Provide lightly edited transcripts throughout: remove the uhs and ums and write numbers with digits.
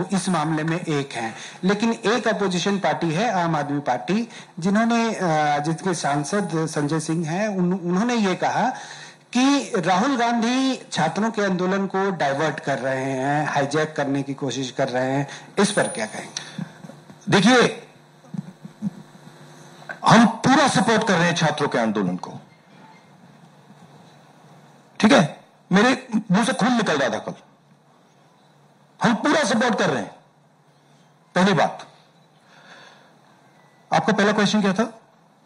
इस मामले में एक हैं, लेकिन एक अपोजिशन पार्टी है आम आदमी पार्टी, जिन्होंने जिसके सांसद संजय सिंह हैं, उन्होंने ये कहा कि राहुल गांधी छात्रों के आंदोलन को डाइवर्ट कर रहे हैं, हाईजैक करने की कोशिश कर रहे हैं। इस पर क्या कहेंगे? देखिए, हम पूरा सपोर्ट कर रहे हैं छात्रों के आंदोलन को, ठीक है? मेरे मुंह से खून निकल रहा था कल। हम पूरा सपोर्ट कर रहे हैं। पहली बात, आपका पहला क्वेश्चन क्या था?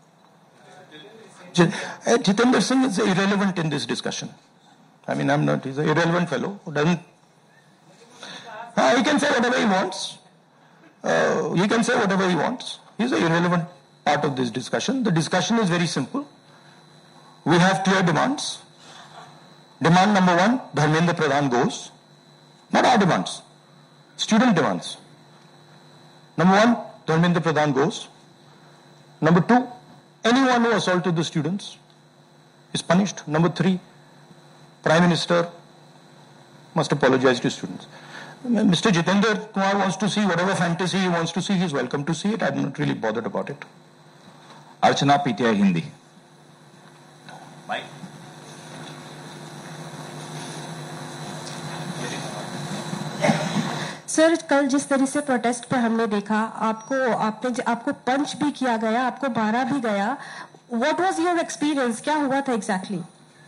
Jitendra Singh is irrelevant in this discussion. I mean, he's an irrelevant fellow who doesn't, he can say whatever he wants. He can say whatever he wants. He's an irrelevant part of this discussion. The discussion is very simple. We have clear demands. Demand number one, Dharmendra Pradhan goes. Not our demands, student demands. Number one, Dharmendra Pradhan goes. Number two, anyone who assaulted the students is punished. Number three, Prime Minister must apologize to students. Mr. Jitendra Kumar wants to see whatever fantasy he wants to see. He's welcome to see it. I'm not really bothered about it. Archana, PTI Hindi. Mike. Sir, कल जिस तरह से protest पर हमने देखा, आपको पंच भी किया गया, आपको मारा भी गया। What was your experience? क्या हुआ था exactly?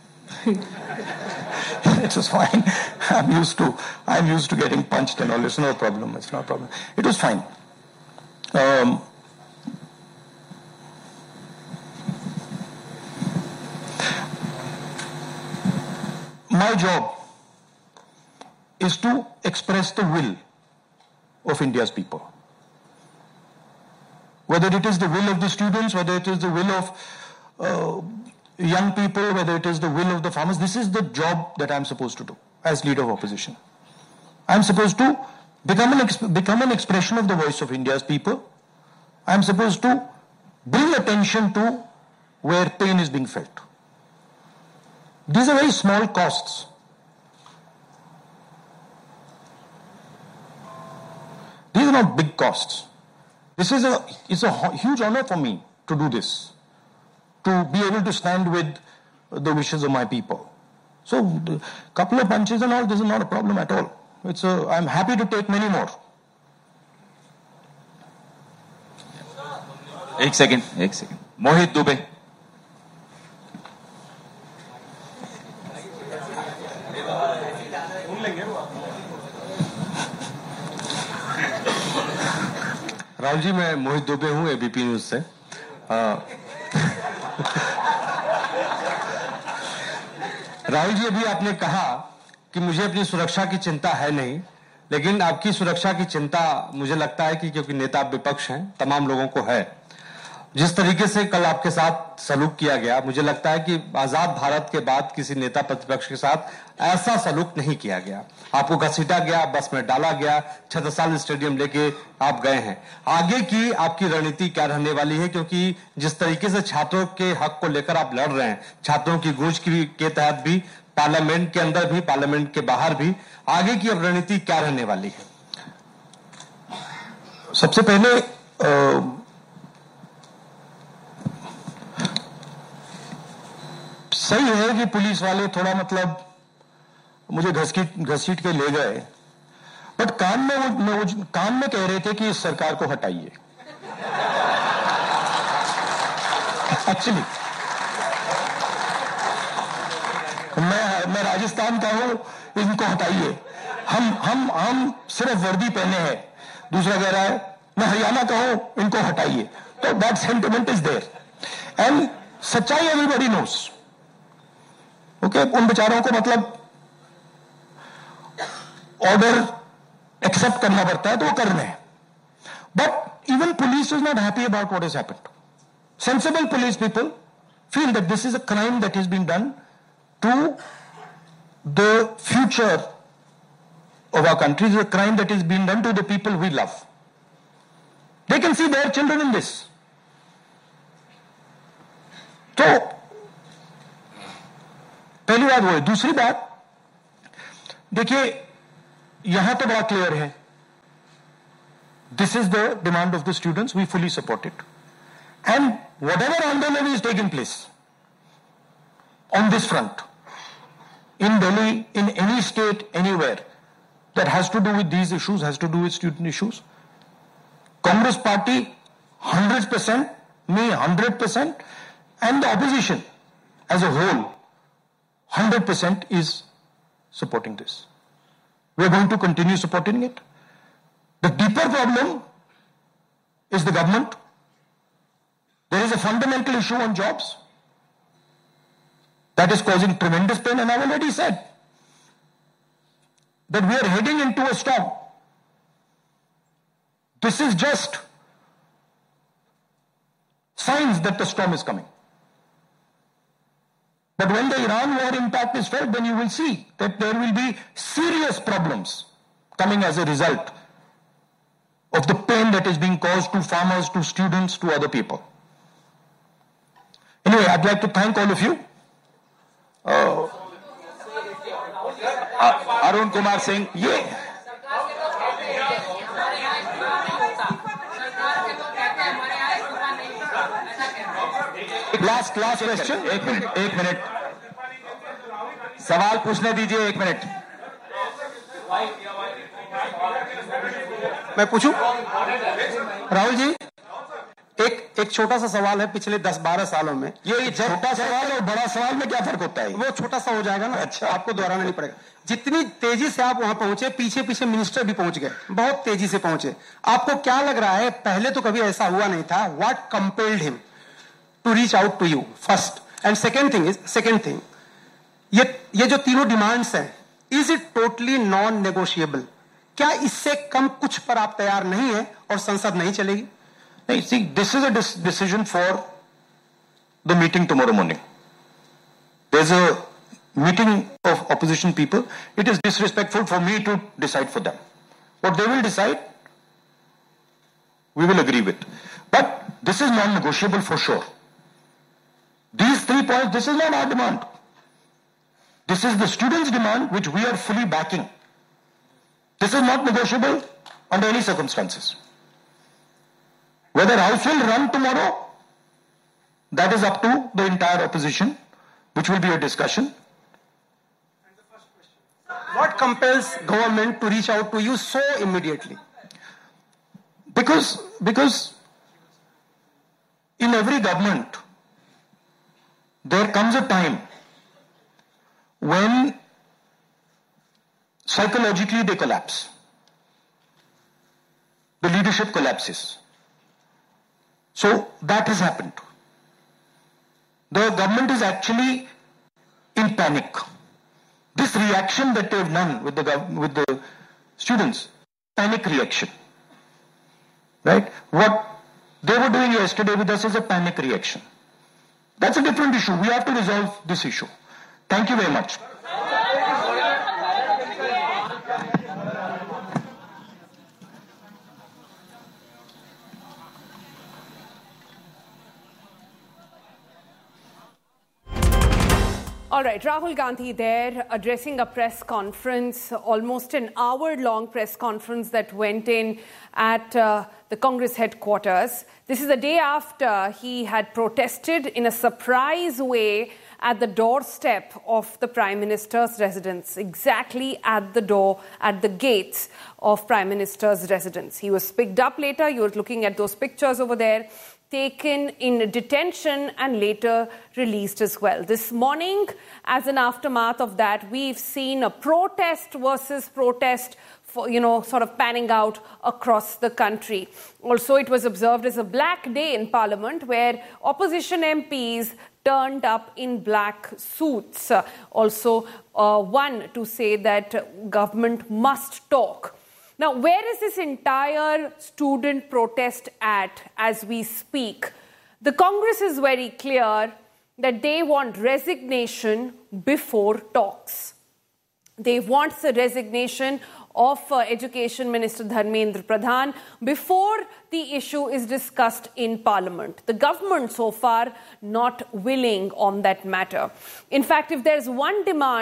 It was fine. I'm used to getting punched and all. It's no problem. It's not a problem. It was fine. My job is to express the will of India's people. Whether it is the will of the students, whether it is the will of young people, whether it is the will of the farmers, this is the job that I'm supposed to do as leader of opposition. I'm supposed to become an expression of the voice of India's people. I'm supposed to bring attention to where pain is being felt. These are very small costs. These are not big costs. It's a huge honor for me to do this, to be able to stand with the wishes of my people. So, a couple of punches and all, this is not a problem at all. I'm happy to take many more. एक second. मोहित दुबे। राहुल जी, मैं मोहित दुबे हूं, ABP news से। राहुल जी, अभी आपने कहा कि मुझे अपनी सुरक्षा की चिंता है नहीं, लेकिन आपकी सुरक्षा की चिंता मुझे लगता है कि क्योंकि नेता विपक्ष हैं, तमाम लोगों को है। जिस तरीके से कल आपके साथ सलूक किया गया, मुझे लगता है कि आजाद भारत के बाद किसी नेता प्रतिपक्ष के साथ ऐसा सलूक नहीं किया गया। आपको घसीटा गया, बस में डाला गया, छत्रसाल स्टेडियम लेके आप गए हैं। आगे की आपकी रणनीति क्या रहने वाली है? क्योंकि जिस तरीके से छात्रों के हक को लेकर आप लड़ रहे हैं, छात्रों की गूंज के तहत भी, पार्लियामेंट के अंदर भी, पार्लियामेंट के बाहर भी, आगे की अब रणनीति क्या रहने वाली है? सबसे पहले सही है कि पुलिस वाले थोड़ा मुझे घसीट के ले गए, बट कान में कह रहे थे कि इस सरकार को हटाइए। एक्चुअली मैं राजस्थान का हूं, इनको हटाइए। हम सिर्फ वर्दी पहने हैं। दूसरा कह रहा है मैं हरियाणा का हूं, इनको हटाइए। तो that sentiment is there and सच्चाई एवरीबॉडी नोस। ओके, उन बेचारों को ऑर्डर एक्सेप्ट करना पड़ता है, तो वो कर रहे हैं। But even police is not happy about what is happened. Sensible police people feel that this is a crime that is been done to the future of our country, is a crime that is being done to the people we love. They can see their children in this. तो पहली बात वो है। दूसरी बात, देखिए, यहां तो बड़ा क्लियर है This is the demand of the students. We fully support it. And whatever andolan is taking place on this front, in Delhi, in any state, anywhere, that has to do with these issues, has to do with student issues, Congress party, 100%, me 100%, and the opposition as a whole, 100% is supporting this. We are going to continue supporting it. The deeper problem is the government. There is a fundamental issue on jobs that is causing tremendous pain, and I've already said that we are heading into a storm. This is just signs that the storm is coming. But when the Iran war impact is felt, then you will see that there will be serious problems coming as a result of the pain that is being caused to farmers, to students, to other people. Anyway, I'd like to thank all of you. Arun Kumar Singh. Yeah. Last question. एक minute सवाल पूछने दीजिए, एक minute. मैं पूछूं? राहुल जी, एक छोटा सा सवाल है. पिछले 10-12 सालों में ये छोटा सवाल और बड़ा सवाल में क्या फर्क होता है? वो छोटा सा हो जाएगा ना. अच्छा, आपको दोहराना नहीं पड़ेगा. जितनी तेजी से आप वहां पहुंचे, पीछे पीछे मिनिस्टर भी पहुंच गए, बहुत तेजी से पहुंचे. आपको क्या लग रहा है, पहले तो कभी ऐसा हुआ नहीं था? What compelled him to reach out to you first? And second thing, ये जो तीनों डिमांड्स हैं, is it totally non negotiable? क्या इससे कम कुछ पर आप तैयार नहीं है और संसद नहीं चलेगी? नहीं, see, this is a decision for the meeting tomorrow morning. There's a meeting of opposition people. It is disrespectful for me to decide for them. What they will decide, we will agree with. But this is non-negotiable for sure. These 3 points, this is not our demand. This is the students' demand, which we are fully backing. This is not negotiable under any circumstances. Whether House will run tomorrow, that is up to the entire opposition, which will be a discussion. What compels government to reach out to you so immediately? Because in every government, there comes a time when psychologically they collapse. The leadership collapses. So that has happened. The government is actually in panic. This reaction that they've done with the students, panic reaction, right? What they were doing yesterday with us is a panic reaction. That's a different issue. We have to resolve this issue. Thank you very much. All right, Rahul Gandhi there addressing a press conference, almost an hour-long press conference that went in at the Congress headquarters. This is the day after he had protested in a surprise way at the doorstep of the Prime Minister's residence, exactly at the door, at the gates of Prime Minister's residence. He was picked up later. You were looking at those pictures over there, taken in detention and later released as well. This morning, as an aftermath of that, we've seen a protest versus protest, sort of panning out across the country. Also, it was observed as a black day in Parliament where opposition MPs turned up in black suits. Also, one to say that government must talk. Now, where is this entire student protest at as we speak? The Congress is very clear that they want resignation before talks. They want the resignation of Education Minister Dharmendra Pradhan before the issue is discussed in Parliament. The government so far not willing on that matter. In fact, if there's one demand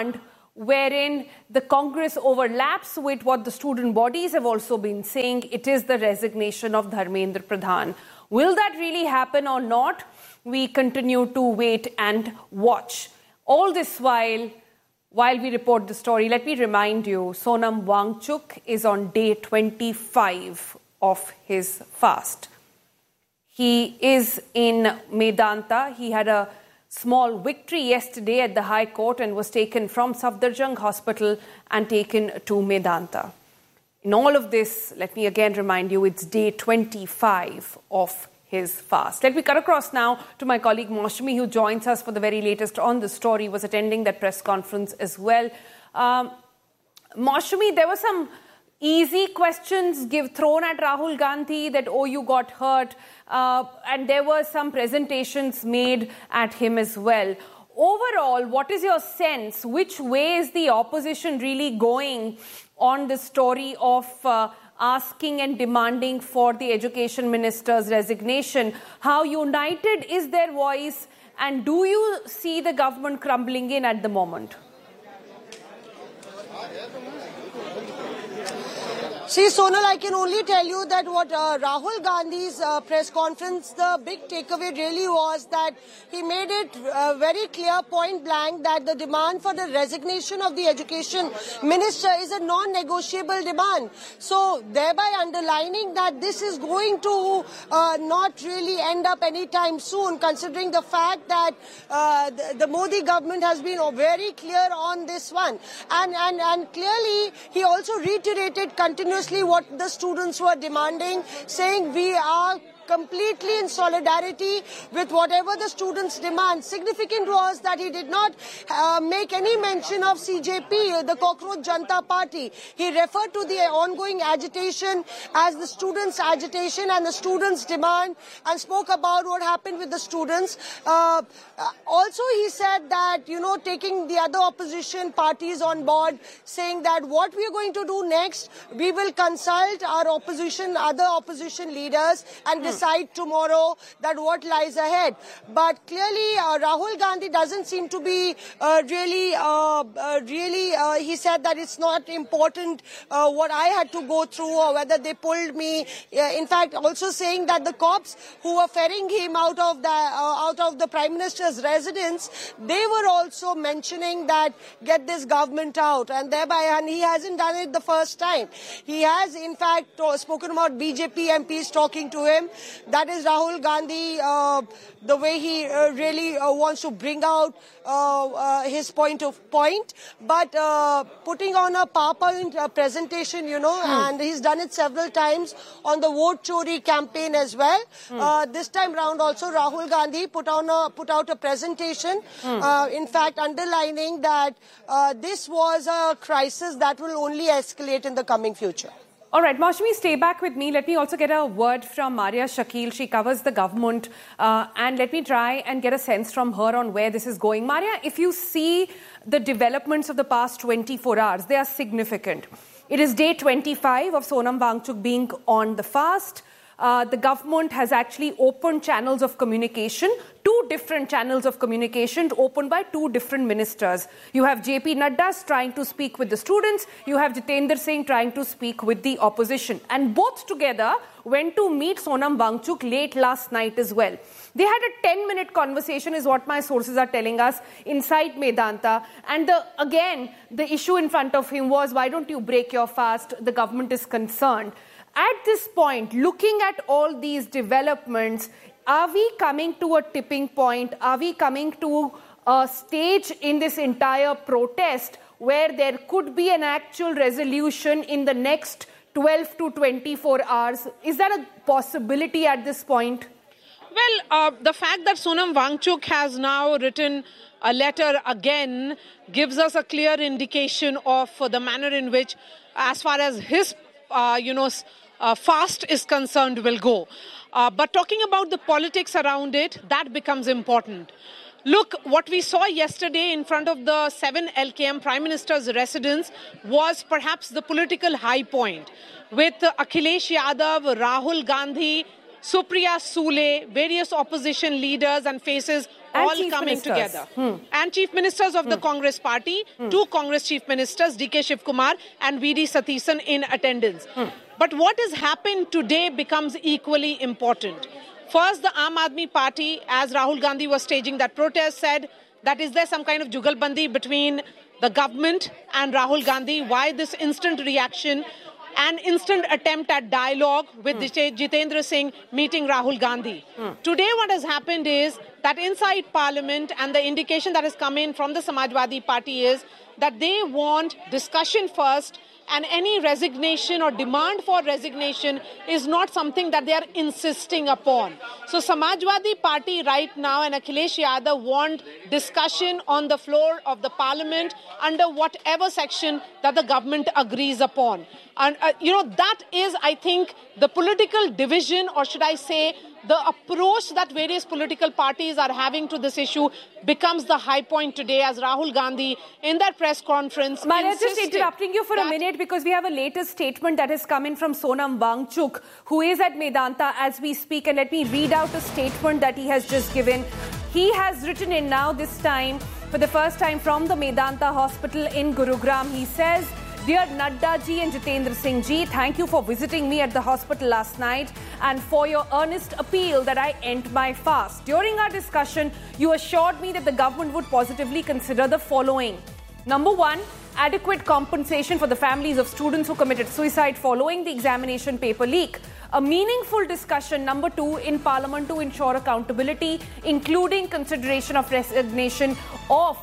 wherein the Congress overlaps with what the student bodies have also been saying. It is the resignation of Dharmendra Pradhan. Will that really happen or not? We continue to wait and watch. All this while we report the story, let me remind you, Sonam Wangchuk is on day 25 of his fast. He is in Medanta. He had a small victory yesterday at the High Court and was taken from Safdarjung Hospital and taken to Medanta. In all of this, let me again remind you, it's day 25 of his fast. Let me cut across now to my colleague Maushami, who joins us for the very latest on the story, was attending that press conference as well. Maushami, there were some easy questions thrown at Rahul Gandhi that, oh, you got hurt, and there were some presentations made at him as well. Overall, what is your sense? Which way is the opposition really going on the story of asking and demanding for the education minister's resignation? How united is their voice, and do you see the government crumbling in at the moment? See, Sonal, I can only tell you that what Rahul Gandhi's press conference, the big takeaway really was that he made it very clear, point blank, that the demand for the resignation of the education minister is a non-negotiable demand. So, thereby underlining that this is going to not really end up anytime soon, considering the fact that the Modi government has been very clear on this one. And clearly, he also reiterated continuously what the students were demanding, saying we are completely in solidarity with whatever the students demand. Significant was that he did not make any mention of CJP, the Cockroach Janta Party. He referred to the ongoing agitation as the students' agitation and the students' demand, and spoke about what happened with the students. Also, he said that, taking the other opposition parties on board, saying that what we are going to do next, we will consult our other opposition leaders and decide tomorrow that what lies ahead. But clearly, Rahul Gandhi doesn't seem to be really, he said that it's not important what I had to go through or whether they pulled me. In fact, also saying that the cops who were ferrying him out of the Prime Minister's residence, they were also mentioning that get this government out, and he hasn't done it the first time. He has, in fact, spoken about BJP MPs talking to him. That is Rahul Gandhi, the way he really wants to bring out his point. But putting on a PowerPoint presentation, and he's done it several times on the vote chori campaign as well. This time round also Rahul Gandhi put out a presentation, in fact underlining that this was a crisis that will only escalate in the coming future. All right, Maushami, stay back with me. Let me also get a word from Maria Shakil. She covers the government. And let me try and get a sense from her on where this is going. Maria, if you see the developments of the past 24 hours, they are significant. It is day 25 of Sonam Wangchuk being on the fast. The government has actually opened channels of communication, 2 different channels of communication opened by 2 different ministers. You have JP Nadda trying to speak with the students. You have Jitendra Singh trying to speak with the opposition. And both together went to meet Sonam Wangchuk late last night as well. They had a 10-minute conversation, is what my sources are telling us, inside Medanta. And the issue in front of him was, why don't you break your fast? The government is concerned. At this point, looking at all these developments, are we coming to a tipping point? Are we coming to a stage in this entire protest where there could be an actual resolution in the next 12 to 24 hours? Is that a possibility at this point? Well, the fact that Sonam Wangchuk has now written a letter again gives us a clear indication of the manner in which, as far as his, fast is concerned, will go. But talking about the politics around it, that becomes important. Look, what we saw yesterday in front of the 7 LKM Prime Minister's residence was perhaps the political high point, with Akhilesh Yadav, Rahul Gandhi, Supriya Sule, various opposition leaders and faces And all chief coming ministers. together. And chief ministers of the Congress party, two Congress chief ministers, D.K. Shiv Kumar and V.D. Satheesan in attendance. But what has happened today becomes equally important. First, the Aam Aadmi Party, as Rahul Gandhi was staging that protest, said that is there some kind of jugalbandi between the government and Rahul Gandhi? Why this instant reaction? An instant attempt at dialogue with Jitendra Singh meeting Rahul Gandhi. Today what has happened is that inside Parliament, and the indication that has come in from the Samajwadi Party is that they want discussion first, and any resignation or demand for resignation is not something that they are insisting upon. So Samajwadi Party right now and Akhilesh Yadav want discussion on the floor of the Parliament under whatever section that the government agrees upon. And, that is, I think, the political division, or should I say, the approach that various political parties are having to this issue becomes the high point today, as Rahul Gandhi, in that press conference, Maria, just interrupting you for a minute, because we have a latest statement that has come in from Sonam Wangchuk, who is at Medanta as we speak. And let me read out a statement that he has just given. He has written in now, this time, for the first time, from the Medanta Hospital in Gurugram. He says, "Dear Nadda ji and Jitendra Singh ji, thank you for visiting me at the hospital last night and for your earnest appeal that I end my fast. During our discussion, you assured me that the government would positively consider the following. Number one, adequate compensation for the families of students who committed suicide following the examination paper leak. A meaningful discussion, number two, in Parliament to ensure accountability, including consideration of resignation of...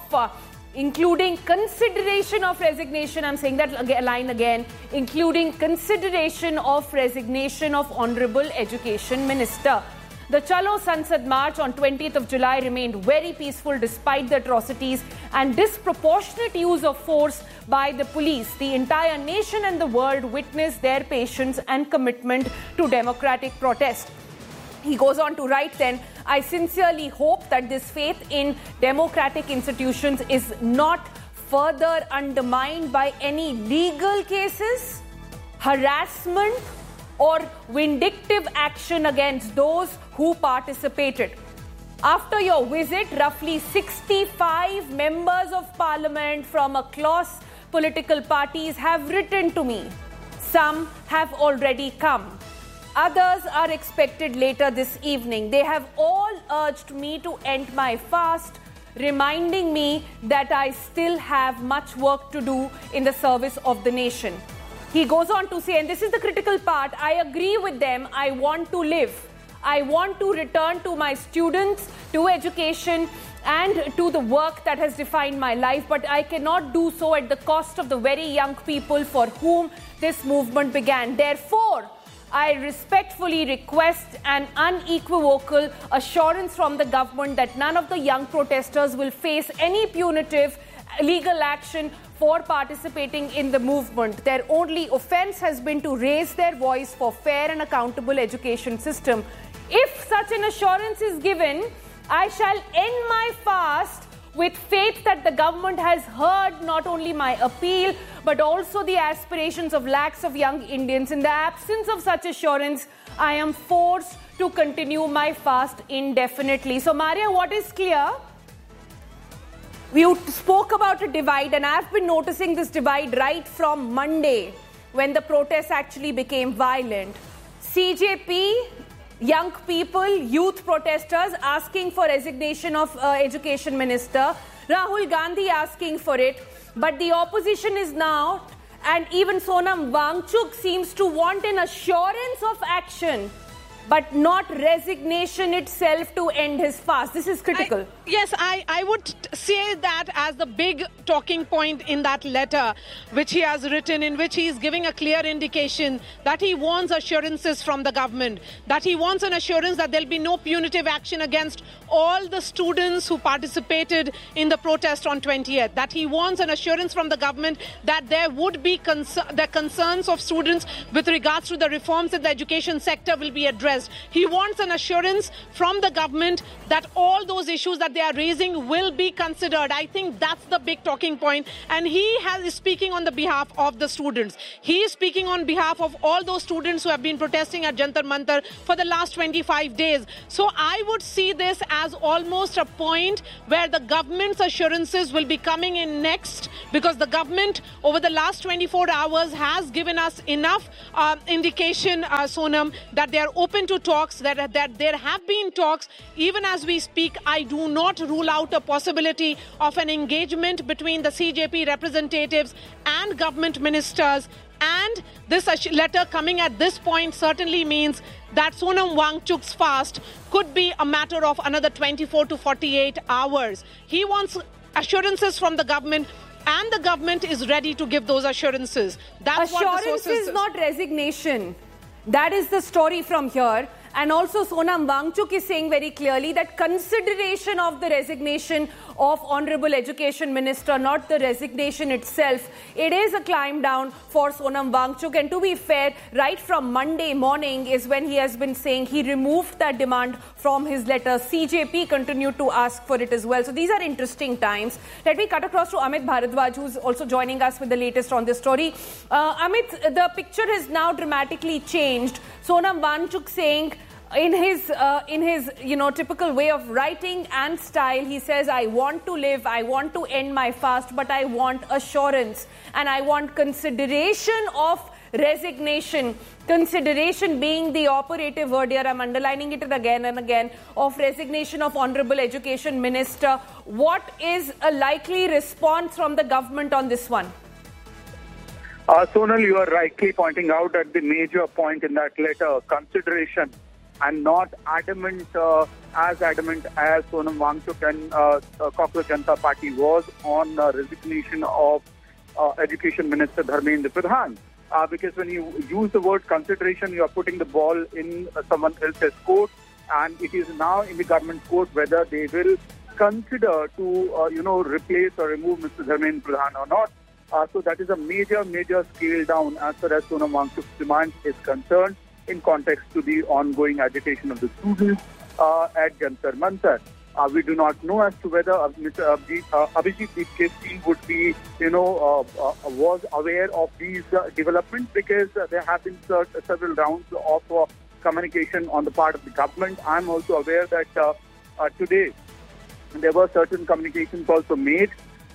I'm saying that line again, including consideration of resignation of Honorable Education Minister. The Chalo Sansad March on 20th of July remained very peaceful despite the atrocities and disproportionate use of force by the police. The entire nation and the world witnessed their patience and commitment to democratic protest." He goes on to write then, "I sincerely hope that this faith in democratic institutions is not further undermined by any legal cases, harassment, or vindictive action against those who participated. After your visit, roughly 65 members of Parliament from across political parties have written to me. Some have already come. Others are expected later this evening. They have all urged me to end my fast, reminding me that I still have much work to do in the service of the nation." He goes on to say, and this is the critical part, "I agree with them. I want to live. I want to return to my students, to education, and to the work that has defined my life, but I cannot do so at the cost of the very young people for whom this movement began. Therefore, I respectfully request an unequivocal assurance from the government that none of the young protesters will face any punitive legal action for participating in the movement. Their only offense has been to raise their voice for fair and accountable education system. If such an assurance is given, I shall end my fast with faith that the government has heard not only my appeal, but also the aspirations of lakhs of young Indians. In the absence of such assurance, I am forced to continue my fast indefinitely." So, Maria, what is clear? We spoke about a divide, and I've been noticing this divide right from Monday, when the protests actually became violent. CJP, young people, youth protesters asking for resignation of Education Minister, Rahul Gandhi asking for it, but the opposition is now, and even Sonam Wangchuk seems to want an assurance of action, but not resignation itself to end his fast. This is critical. I would say that as the big talking point in that letter which he has written, in which he is giving a clear indication that he wants assurances from the government, that he wants an assurance that there'll be no punitive action against all the students who participated in the protest on 20th, that he wants an assurance from the government that there would be the concerns of students with regards to the reforms in the education sector will be addressed. protest. He wants an assurance from the government that all those issues that they are raising will be considered. I think that's the big talking point. And he is speaking on the behalf of the students. He is speaking on behalf of all those students who have been protesting at Jantar Mantar for the last 25 days. So I would see this as almost a point where the government's assurances will be coming in next, because the government over the last 24 hours has given us enough indication, Sonam, that they are open to talks, that there have been talks. Even as we speak, I do not rule out a possibility of an engagement between the CJP representatives and government ministers. And this letter coming at this point certainly means that Sonam Wangchuk's fast could be a matter of another 24 to 48 hours. He wants assurances from the government, and the government is ready to give those assurances. That's assurance what the sources is not resignation. That is the story from here. And also Sonam Wangchuk is saying very clearly that consideration of the resignation of Honorable Education Minister, not the resignation itself. It is a climb down for Sonam Wangchuk. And to be fair, right from Monday morning is when he has been saying he removed that demand from his letter. CJP continued to ask for it as well. So these are interesting times. Let me cut across to Amit Bharadwaj, who's also joining us with the latest on this story. Amit, the picture has now dramatically changed. Sonam Wangchuk saying, in his typical way of writing and style, he says, I want to live, I want to end my fast, but I want assurance and I want consideration of resignation. Consideration being the operative word here. I'm underlining it again and again, of resignation of Honorable Education Minister. What is a likely response from the government on this one? Sonal, you are rightly pointing out at the major point in that letter, consideration, and not adamant as Sonam Wangchuk and Cockroach Janata Party was on resignation of Education Minister Dharmendra Pradhan. Because when you use the word consideration, you are putting the ball in someone else's court, and it is now in the government court whether they will consider to replace or remove Mr. Dharmendra Pradhan or not. So that is a major scale down as far as Sonam Wangchuk's demand is concerned in context to the ongoing agitation of the students at Jantar Mantar. We do not know as to whether Mr. Abhijit Dipke's team would be, was aware of these developments, because there have been several rounds of communication on the part of the government. I'm also aware that today there were certain communications also made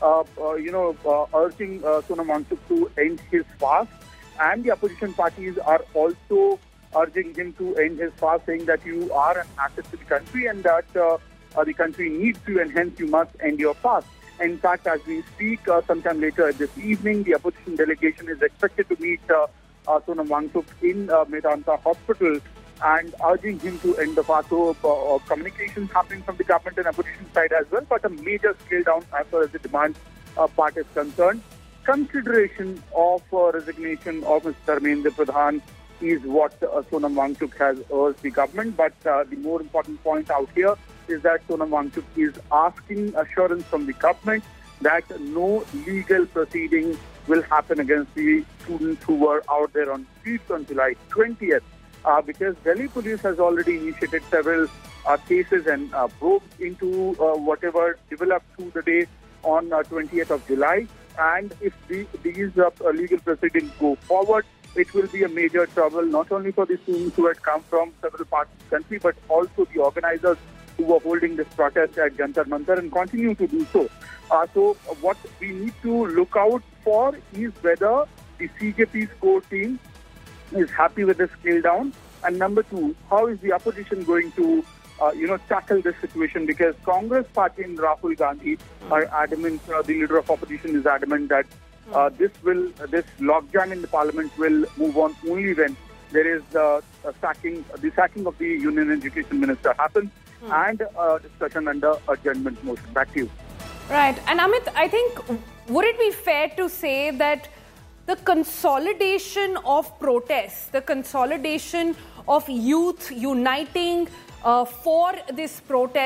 urging Sonam Wangchuk to end his fast, and the opposition parties are also urging him to end his fast, saying that you are an asset to the country and that the country needs you and hence you must end your fast. In fact, as we speak, sometime later this evening, the opposition delegation is expected to meet Sonam Wangchuk in Medanta Hospital and urging him to end the fast. So communications happening from the government and opposition side as well, but a major scale down as far as the demand part is concerned. Consideration of resignation of Mr. Dharmendra Pradhan is what Sonam Wangchuk has urged the government. But the more important point out here is that Sonam Wangchuk is asking assurance from the government that no legal proceeding will happen against the students who were out there on streets on July 20th. Because Delhi police has already initiated several cases and probes into whatever developed through the day on 20th of July. And if these legal proceedings go forward, it will be a major trouble, not only for the students who had come from several parts of the country, but also the organizers who were holding this protest at Jantar Mantar and continue to do so. So what we need to look out for is whether the CJP's core team is happy with the scale down, and number two, how is the opposition going to tackle this situation? Because Congress party and Rahul Gandhi are adamant, the leader of opposition is adamant that this logjam in the parliament will move on only when there is the sacking of the Union Education Minister happens and discussion under adjournment motion. Back to you. Right. And Amit, I think, would it be fair to say that the consolidation of protests, the consolidation of youth uniting for this protest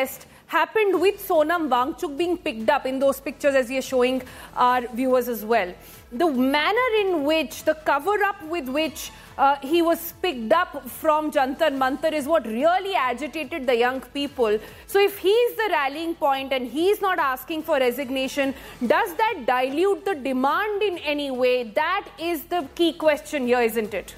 happened with Sonam Wangchuk being picked up in those pictures as we are showing our viewers as well. The manner in which, the cover-up with which he was picked up from Jantar Mantar is what really agitated the young people. So if he's the rallying point and he's not asking for resignation, does that dilute the demand in any way? That is the key question here, isn't it?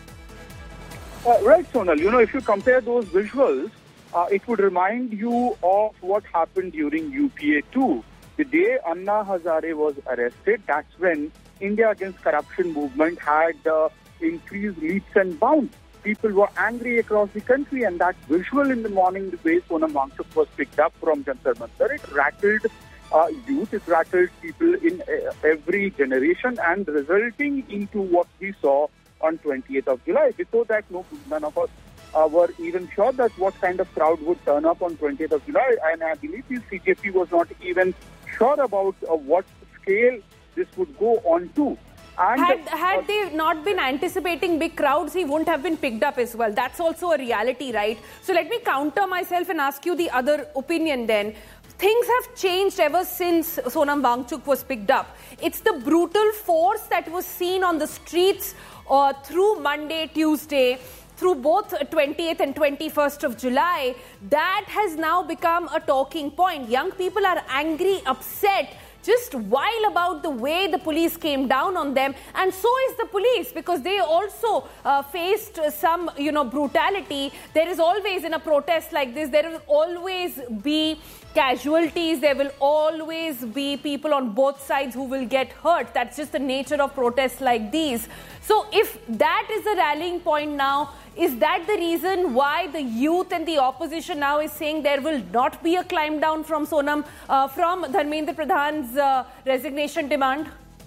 Right, Sonal. You know, if you compare those visuals, it would remind you of what happened during UPA 2. The day Anna Hazare was arrested, that's when India Against Corruption movement had increased leaps and bounds. People were angry across the country, and that visual in the morning, the way Sonam Wangchuk was picked up from Jantar Mantar, it rattled youth, it rattled people in every generation, and resulting into what we saw on 20th of July. Before that, none of us were even sure that what kind of crowd would turn up on 20th of July, and I believe the CJP was not even sure about what scale this would go on to. And had they not been anticipating big crowds, he wouldn't have been picked up as well. That's also a reality, right? So let me counter myself and ask you the other opinion then. Things have changed ever since Sonam Wangchuk was picked up. It's the brutal force that was seen on the streets through Monday, Tuesday, through both 20th and 21st of July. That has now become a talking point. Young people are angry, upset, just wild about the way the police came down on them, and so is the police, because they also faced some, brutality. There is always, in a protest like this, there will always be casualties. There will always be people on both sides who will get hurt. That's just the nature of protests like these. So if that is the rallying point now, is that the reason why the youth and the opposition now is saying there will not be a climb down from from Dharmendra Pradhan's resignation demand?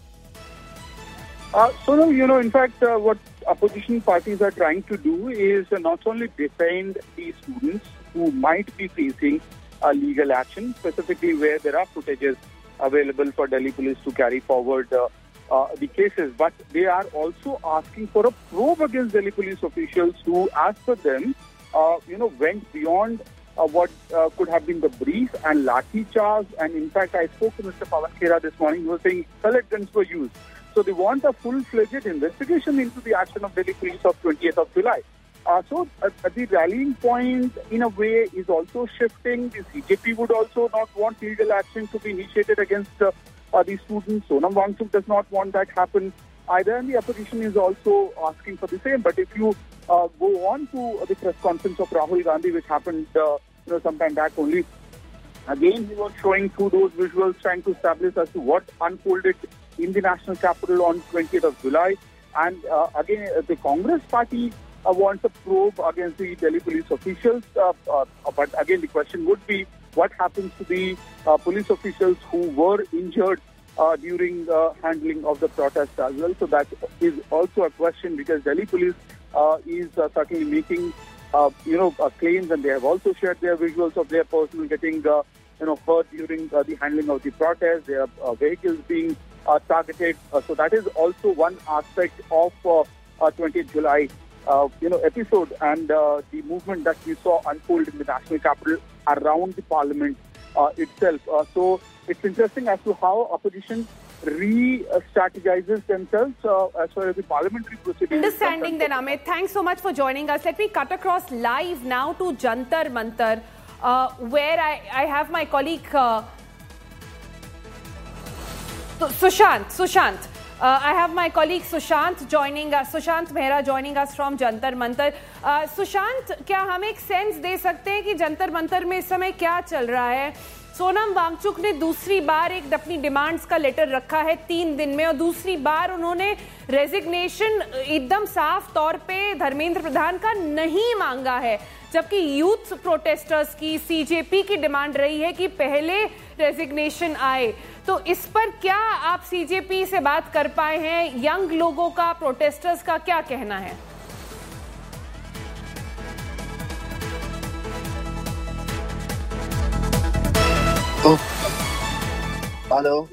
Sonal, in fact, what opposition parties are trying to do is not only defend the students who might be facing legal action, specifically where there are footages available for Delhi police to carry forward the cases, but they are also asking for a probe against Delhi police officials who, as per them, went beyond what could have been the brief and lathi charge. And in fact, I spoke to Mr. Pawan Khera this morning. He was saying pellet guns were used. So they want a full-fledged investigation into the action of Delhi police of 20th of July. So the rallying point, in a way, is also shifting. The CJP would also not want legal action to be initiated against the students. Sonam Wangchuk does not want that happen either, and the opposition is also asking for the same. But if you go on to the press conference of Rahul Gandhi, which happened some time back only, again he was showing through those visuals, trying to establish as to what unfolded in the national capital on 20th of July. And again, the Congress party wants a probe against the Delhi police officials. But again, the question would be, what happens to the police officials who were injured during the handling of the protest as well? So that is also a question, because Delhi police is certainly making claims, and they have also shared their visuals of their personnel getting hurt during the handling of the protest. Their vehicles being targeted. So that is also one aspect of 20th July episode, and the movement that we saw unfold in the national capital around the parliament itself. So it's interesting as to how opposition re-strategizes themselves as far as the parliamentary proceedings. Understanding then, Amit. Thanks so much for joining us. Let me cut across live now to Jantar Mantar, where I have my colleague Sushant. I have my colleague Sushant joining us, Sushant Mehra joining us from Jantar Mantar. Sushant, क्या हम एक sense they सकते हैं कि जंतर मंतर में इस समय क्या चल रहा है? सोनम वांगचुक ने दूसरी बार एक अपनी डिमांड्स का लेटर रखा है 3 दिन में, और दूसरी बार उन्होंने रेजिग्नेशन एकदम साफ तौर पे धर्मेंद्र प्रधान का नहीं मांगा है, जबकि यूथ प्रोटेस्टर्स की, सीजेपी की डिमांड रही है कि पहले रेजिग्नेशन आए. तो इस पर क्या आप सीजेपी से बात कर पाए हैं? यंग लोगों का, प्रोटेस्टर्स का क्या कहना है? Hello.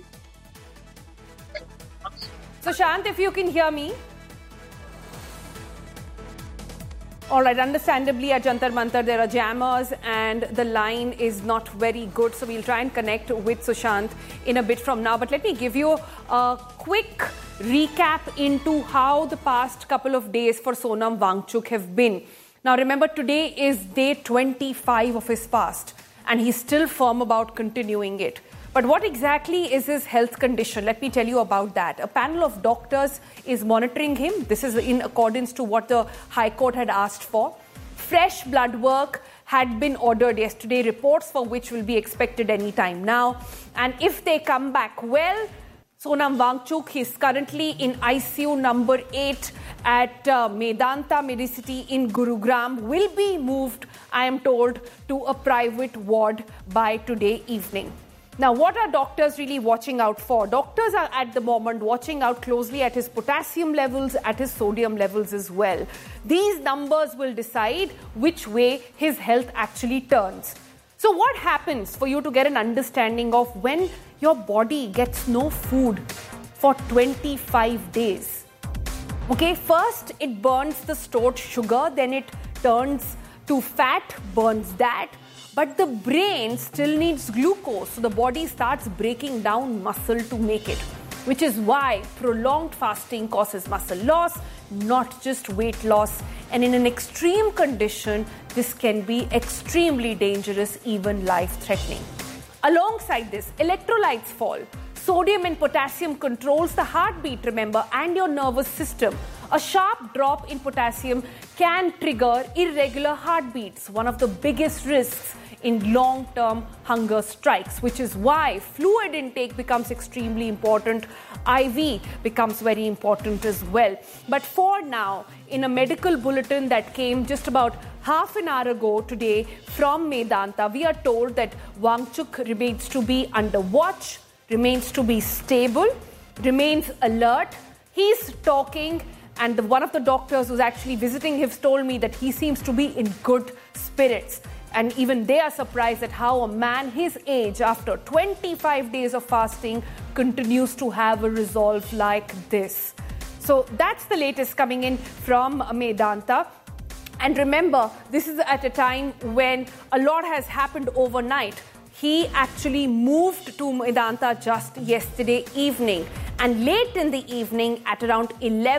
Sushant, if you can hear me. All right, understandably at Jantar Mantar there are jammers and the line is not very good. So we'll try and connect with Sushant in a bit from now. But let me give you a quick recap into how the past couple of days for Sonam Wangchuk have been. Now remember, today is day 25 of his fast and he's still firm about continuing it. But what exactly is his health condition? Let me tell you about that. A panel of doctors is monitoring him. This is in accordance to what the High Court had asked for. Fresh blood work had been ordered yesterday, reports for which will be expected any time now. And if they come back well, Sonam Wangchuk is currently in ICU number 8 at Medanta Medicity in Gurugram, will be moved, I am told, to a private ward by today evening. Now, what are doctors really watching out for? Doctors are at the moment watching out closely at his potassium levels, at his sodium levels as well. These numbers will decide which way his health actually turns. So what happens for you to get an understanding of when your body gets no food for 25 days? Okay, first it burns the stored sugar, then it turns to fat, burns that. But the brain still needs glucose, so the body starts breaking down muscle to make it, which is why prolonged fasting causes muscle loss, not just weight loss. And in an extreme condition, this can be extremely dangerous, even life-threatening. Alongside this, electrolytes fall. Sodium and potassium controls the heartbeat, remember, and your nervous system. A sharp drop in potassium can trigger irregular heartbeats, one of the biggest risks in long-term hunger strikes, which is why fluid intake becomes extremely important. IV becomes very important as well. But for now, in a medical bulletin that came just about half an hour ago today from Medanta, we are told that Wangchuk remains to be under watch, remains to be stable, remains alert. He's talking, and one of the doctors who's actually visiting him told me that he seems to be in good spirits. And even they are surprised at how a man his age, after 25 days of fasting, continues to have a resolve like this. So that's the latest coming in from Medanta. And remember, this is at a time when a lot has happened overnight. He actually moved to Medanta just yesterday evening. And late in the evening, at around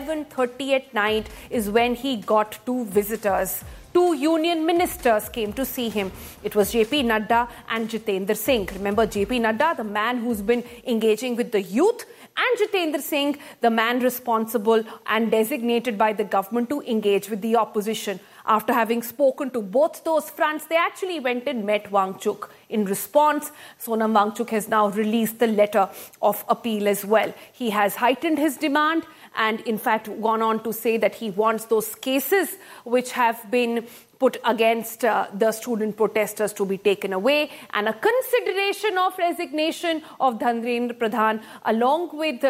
11:30 at night, is when he got two visitors. Two union ministers came to see him. It was JP Nadda and Jitendra Singh. Remember, JP Nadda, the man who's been engaging with the youth, and Jitendra Singh, the man responsible and designated by the government to engage with the opposition. After having spoken to both those fronts, they actually went and met Wangchuk. In response, Sonam Wangchuk has now released the letter of appeal as well. He has heightened his demand and in fact gone on to say that he wants those cases which have been put against the student protesters to be taken away, and a consideration of resignation of Dharmendra Pradhan along with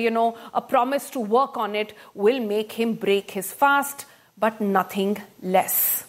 a promise to work on it will make him break his fast, but nothing less.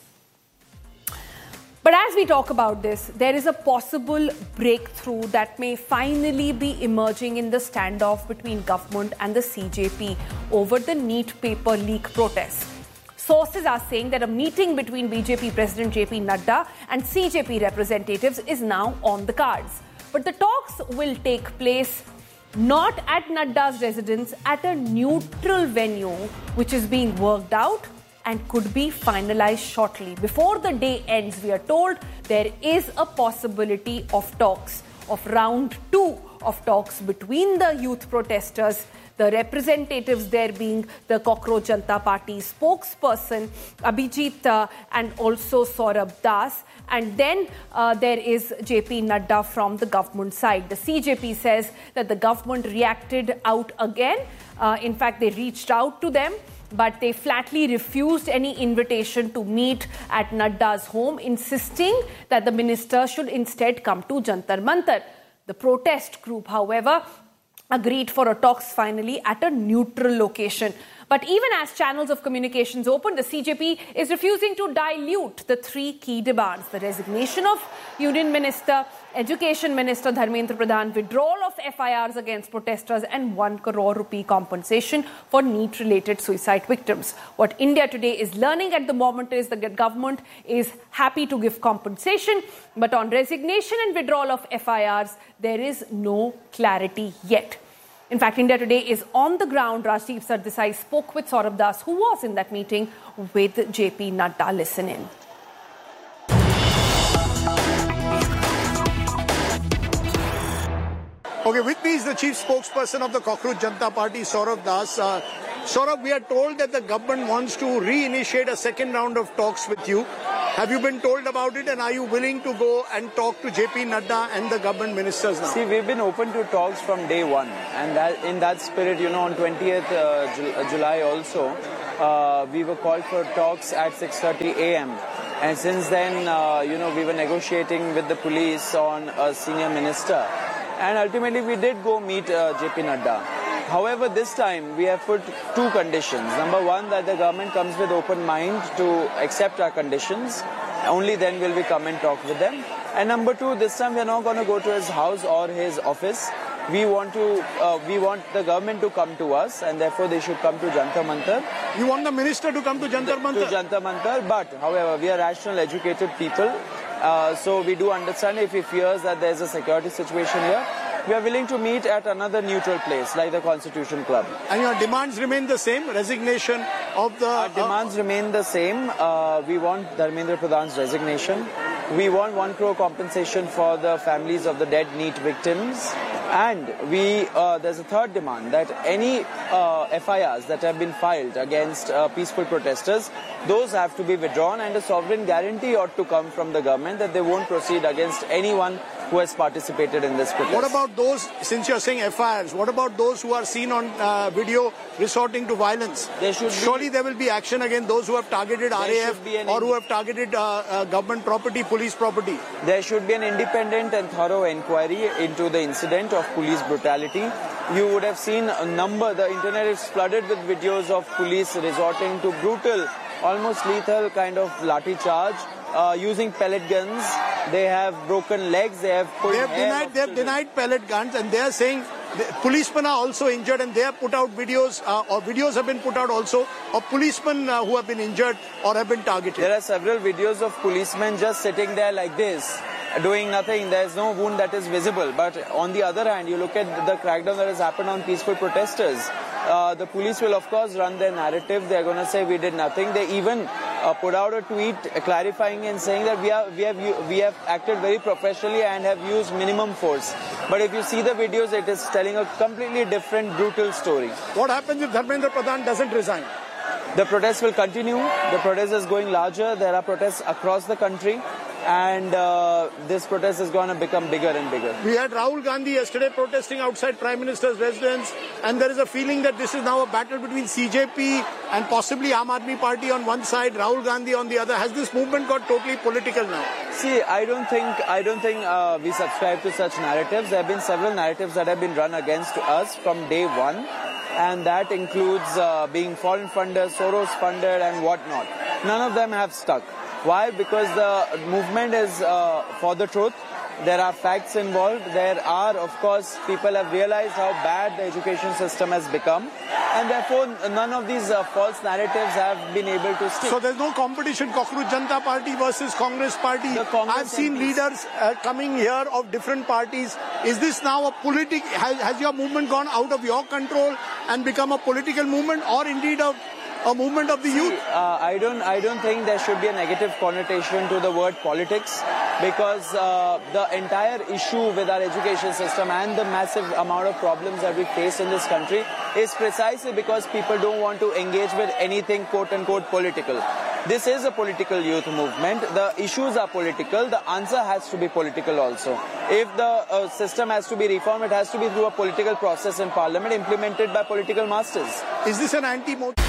But as we talk about this, there is a possible breakthrough that may finally be emerging in the standoff between government and the CJP over the NEET paper leak protests. Sources are saying that a meeting between BJP President JP Nadda and CJP representatives is now on the cards. But the talks will take place not at Nadda's residence, at a neutral venue, which is being worked out and could be finalized shortly. Before the day ends, we are told there is a possibility of talks, of round 2 of talks between the youth protesters, the representatives there being the Cockroach Janata Party spokesperson Abhijit and also Saurabh Das. And then there is JP Nadda from the government side. The CJP says that the government reacted out again. In fact, they reached out to them, but they flatly refused any invitation to meet at Nadda's home, insisting that the minister should instead come to Jantar Mantar. The protest group, however, agreed for a talks finally at a neutral location. But even as channels of communications open, the CJP is refusing to dilute the three key demands: the resignation of Union Minister, Education Minister Dharmendra Pradhan, withdrawal of FIRs against protesters, and 1 crore rupee compensation for NEET-related suicide victims. What India today is learning at the moment is the government is happy to give compensation, but on resignation and withdrawal of FIRs, there is no clarity yet. In fact, India Today is on the ground. Rajdeep Sardesai spoke with Saurabh Das, who was in that meeting with JP Nadda. Listen in. Okay, with me is the chief spokesperson of the Cockroach Janata Party, Saurabh Das. Saurabh, we are told that the government wants to reinitiate a second round of talks with you. Have you been told about it, and are you willing to go and talk to JP Nadda and the government ministers now? See, we've been open to talks from day one, and that, in that spirit, on 20th July also, we were called for talks at 6:30 a.m. And since then, we were negotiating with the police on a senior minister. And ultimately, we did go meet JP Nadda. However, this time, we have put two conditions. Number one, that the government comes with open mind to accept our conditions. Only then will we come and talk with them. And number two, this time, we are not going to go to his house or his office. We want the government to come to us, and therefore they should come to Jantar Mantar. You want the minister to come to Jantar Mantar? To Jantar Mantar, but however, we are rational, educated people. So we do understand if he fears that there is a security situation here, we are willing to meet at another neutral place like the Constitution Club. And your demands remain the same? Resignation of the... Our demands remain the same. We want Dharmendra Pradhan's resignation. We want 1 crore compensation for the families of the dead NEET victims. And there's a third demand, that any FIRs that have been filed against peaceful protesters, those have to be withdrawn, and a sovereign guarantee ought to come from the government that they won't proceed against anyone who has participated in this protest. What about those, since you're saying FIRs, what about those who are seen on video resorting to violence? Surely there will be action against those who have targeted RAF or who have targeted government property, police property. There should be an independent and thorough inquiry into the incident of police brutality. You would have seen the internet is flooded with videos of police resorting to brutal, almost lethal kind of lathi charge. Using pellet guns, they have broken legs, they have pulled hair. They have denied pellet guns, and they are saying policemen are also injured, and they have put out videos, or videos have been put out also of policemen who have been injured or have been targeted. There are several videos of policemen just sitting there like this, doing nothing. There is no wound that is visible. But on the other hand, you look at the crackdown that has happened on peaceful protesters. The police will, of course, run their narrative. They are going to say we did nothing. They even put out a tweet clarifying and saying that we have acted very professionally and have used minimum force. But if you see the videos, it is telling a completely different, brutal story. What happens if Dharmendra Pradhan doesn't resign? The protest will continue. The protest is going larger. There are protests across the country. And this protest is going to become bigger and bigger. We had Rahul Gandhi yesterday protesting outside Prime Minister's residence, and there is a feeling that this is now a battle between CJP and possibly Aam Aadmi Party on one side, Rahul Gandhi on the other. Has this movement got totally political now? See, I don't think we subscribe to such narratives. There have been several narratives that have been run against us from day one, and that includes being foreign funded, Soros funded, and whatnot. None of them have stuck. Why? Because the movement is for the truth. There are facts involved. There are, of course, people have realized how bad the education system has become. And therefore, none of these false narratives have been able to stick. So there's no competition, Cockroach Janata Party versus Congress Party. I've seen leaders coming here of different parties. Is this now a has your movement gone out of your control and become a political movement, or indeed a movement of the youth? I don't think there should be a negative connotation to the word politics, because the entire issue with our education system and the massive amount of problems that we face in this country is precisely because people don't want to engage with anything quote-unquote political. This is a political youth movement. The issues are political. The answer has to be political also. If the system has to be reformed, it has to be through a political process in Parliament implemented by political masters. Is this an anti-Modi?